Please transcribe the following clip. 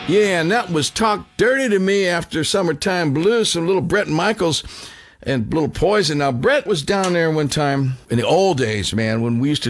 Yeah, and that was Talk Dirty to Me after Summertime Blues, some little Bret Michaels and little Poison. Now, Bret was down there one time in the old days, man, when we used to